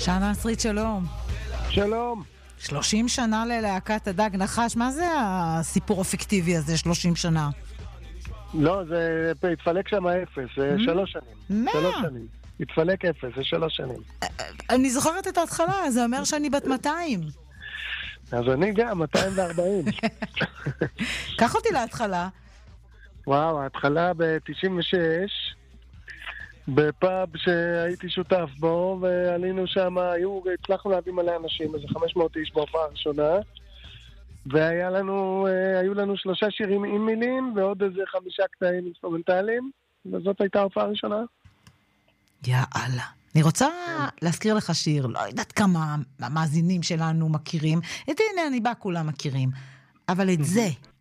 שנה נסרית, שלום. שלום. 30 שנה ללהקת הדג נחש, מה זה הסיפור הפיקטיבי הזה, 30 שנה? לא, זה התפלק שם 0, זה 3 שנים. 100? 3 שנים. התפלק 0, זה 3 שנים. אני זוכרת את ההתחלה, זה אומר שאני בת 200. אז אני גם, 240. קח אותי להתחלה. וואו, ההתחלה ב-96, בפאב שהייתי שותף בו, ועלינו שם, הצלחנו להביא מלא אנשים, איזה 500 איש בהופעה הראשונה, והיו לנו 3 שירים עם מילים, ועוד איזה 5 קטעים אינסטרומנטליים, וזאת הייתה ההופעה הראשונה. יאללה. אני רוצה להזכיר לך שיר, לא יודעת כמה המאזינים שלנו מכירים, את הנה אני בא כולם מכירים, אבל את זה